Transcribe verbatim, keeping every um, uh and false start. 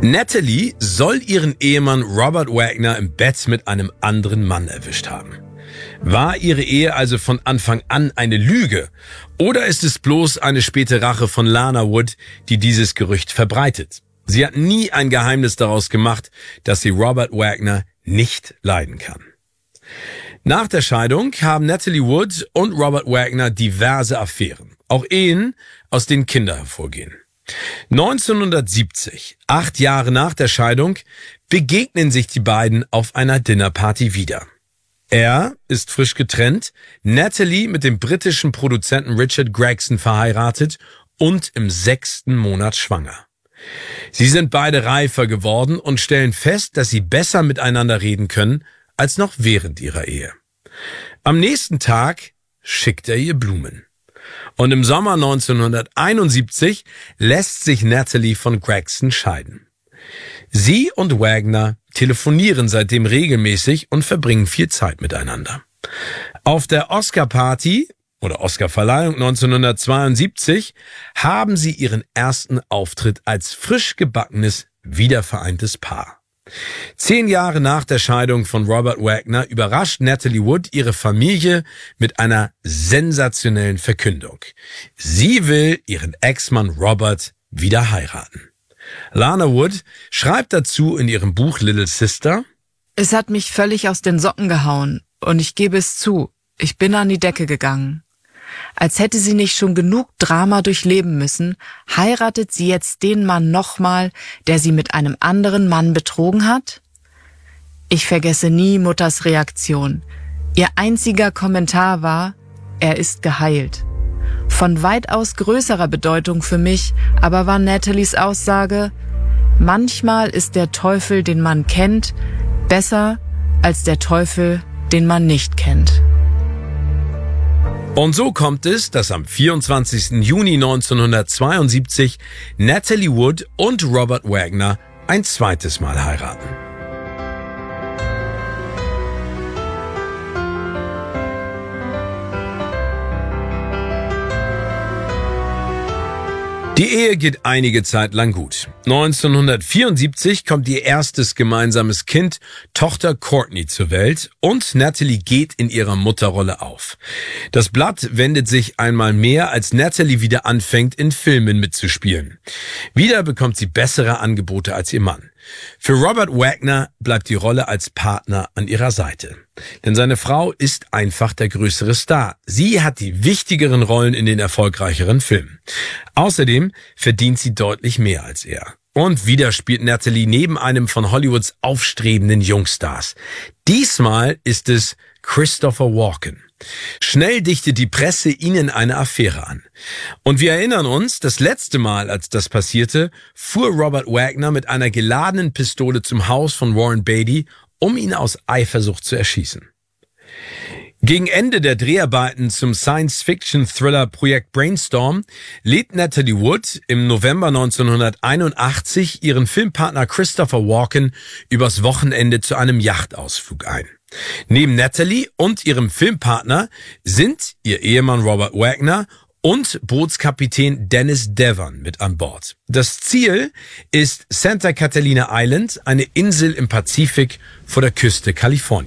Natalie soll ihren Ehemann Robert Wagner im Bett mit einem anderen Mann erwischt haben. War ihre Ehe also von Anfang an eine Lüge? Oder ist es bloß eine späte Rache von Lana Wood, die dieses Gerücht verbreitet? Sie hat nie ein Geheimnis daraus gemacht, dass sie Robert Wagner nicht leiden kann. Nach der Scheidung haben Natalie Wood und Robert Wagner diverse Affären, auch Ehen, aus denen Kinder hervorgehen. neunzehnhundertsiebzig, acht Jahre nach der Scheidung, begegnen sich die beiden auf einer Dinnerparty wieder. Er ist frisch getrennt, Natalie mit dem britischen Produzenten Richard Gregson verheiratet und im sechsten Monat schwanger. Sie sind beide reifer geworden und stellen fest, dass sie besser miteinander reden können als noch während ihrer Ehe. Am nächsten Tag schickt er ihr Blumen. Und im Sommer neunzehnhunderteinundsiebzig lässt sich Natalie von Gregson scheiden. Sie und Wagner telefonieren seitdem regelmäßig und verbringen viel Zeit miteinander. Auf der Oscar-Party oder Oscar-Verleihung neunzehnhundertzweiundsiebzig haben sie ihren ersten Auftritt als frisch gebackenes, wiedervereintes Paar. Zehn Jahre nach der Scheidung von Robert Wagner überrascht Natalie Wood ihre Familie mit einer sensationellen Verkündung. Sie will ihren Ex-Mann Robert wieder heiraten. Lana Wood schreibt dazu in ihrem Buch Little Sister: Es hat mich völlig aus den Socken gehauen und ich gebe es zu, ich bin an die Decke gegangen. Als hätte sie nicht schon genug Drama durchleben müssen, heiratet sie jetzt den Mann nochmal, der sie mit einem anderen Mann betrogen hat? Ich vergesse nie Mutters Reaktion. Ihr einziger Kommentar war: Er ist geheilt. Von weitaus größerer Bedeutung für mich aber war Natalies Aussage: Manchmal ist der Teufel, den man kennt, besser als der Teufel, den man nicht kennt. Und so kommt es, dass am vierundzwanzigsten Juni neunzehnhundertzweiundsiebzig Natalie Wood und Robert Wagner ein zweites Mal heiraten. Die Ehe geht einige Zeit lang gut. neunzehnhundertvierundsiebzig kommt ihr erstes gemeinsames Kind, Tochter Courtney, zur Welt und Natalie geht in ihrer Mutterrolle auf. Das Blatt wendet sich einmal mehr, als Natalie wieder anfängt, in Filmen mitzuspielen. Wieder bekommt sie bessere Angebote als ihr Mann. Für Robert Wagner bleibt die Rolle als Partner an ihrer Seite. Denn seine Frau ist einfach der größere Star. Sie hat die wichtigeren Rollen in den erfolgreicheren Filmen. Außerdem verdient sie deutlich mehr als er. Und wieder spielt Natalie neben einem von Hollywoods aufstrebenden Jungstars. Diesmal ist es Christopher Walken. Schnell dichtet die Presse ihnen eine Affäre an. Und wir erinnern uns, das letzte Mal, als das passierte, fuhr Robert Wagner mit einer geladenen Pistole zum Haus von Warren Beatty, um ihn aus Eifersucht zu erschießen. Gegen Ende der Dreharbeiten zum Science-Fiction-Thriller Projekt Brainstorm lädt Natalie Wood im November neunzehnhunderteinundachtzig ihren Filmpartner Christopher Walken übers Wochenende zu einem Yachtausflug ein. Neben Natalie und ihrem Filmpartner sind ihr Ehemann Robert Wagner und Bootskapitän Dennis Devon mit an Bord. Das Ziel ist Santa Catalina Island, eine Insel im Pazifik vor der Küste Kaliforniens.